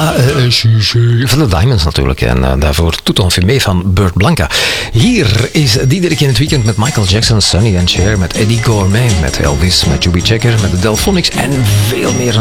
La van de Diamonds natuurlijk. En daarvoor Tout en Fumé van Burt Blanca. Hier is Diederik in het weekend met Michael Jackson, Sonny and Cher, met Eddie Gourmet, met Elvis, met Juby Checker, met de Delphonics en veel meer